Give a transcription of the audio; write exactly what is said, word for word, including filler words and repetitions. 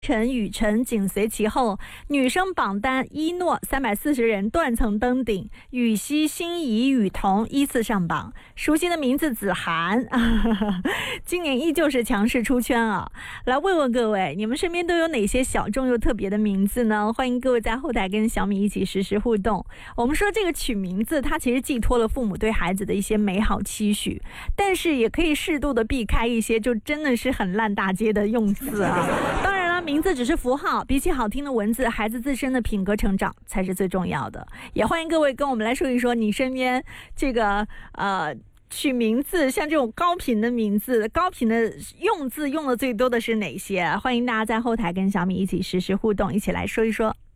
陈雨辰紧随其后，女生榜单一诺三百四十人断层登顶，羽西、心仪、雨桐依次上榜。熟悉的名字子涵，今年依旧是强势出圈啊！来问问各位，你们身边都有哪些小众又特别的名字呢？欢迎各位在后台跟小米一起实时互动。我们说这个取名字，它其实寄托了父母对孩子的一些美好期许，但是也可以适度的避开一些就真的是很烂大街的用字啊。当然了，名字只是符号，比起好听的文字，孩子自身的品格成长才是最重要的。也欢迎各位跟我们来说一说，你身边这个呃取名字像这种高频的名字，高频的用字用的最多的是哪些？欢迎大家在后台跟小米一起实时互动，一起来说一说。